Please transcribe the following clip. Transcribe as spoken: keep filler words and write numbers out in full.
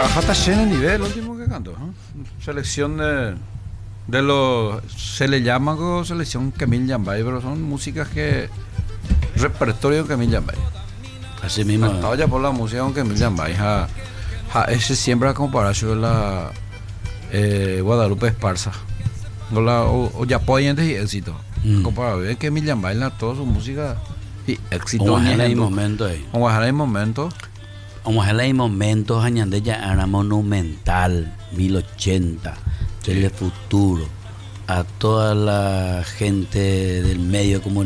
hasta lleno de nivel, el último que canto. ¿eh? Selección de, de los. Se le llama como selección Camille Jambay, pero son músicas que. Repertorio de Camille Jambay. Así mismo. Estaba ya por la música con Camille Jambay. Ja, ja, ese siempre a comparación la eh, Guadalupe Esparza. O, la, o, o ya pueden y éxito. Mm. Comparable que Camille Jambay la toda su música y éxito. Vamos a ver el momento ahí. Vamos a ver el momento. Vamos a ver el momento. Añade ya era monumental. mil ochenta. Telefuturo. A toda la gente del medio de comunicación.